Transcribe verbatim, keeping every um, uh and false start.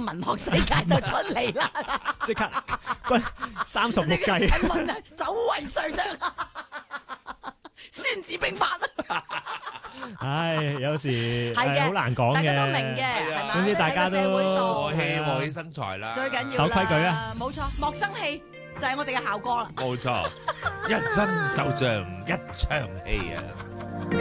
文學世界就出嚟啦， 即刻喂三十六計， 係論啊，走為上將，孫子兵法啊！ 唉，有時係嘅係好難講嘅， 大家都明嘅，係嘛？ 總之大家都喺個社會度和氣和氣生財啦， 最緊要守規矩啊！ 冇錯，莫生氣就係我哋嘅效果啦。 冇錯，人生就像一場戲啊！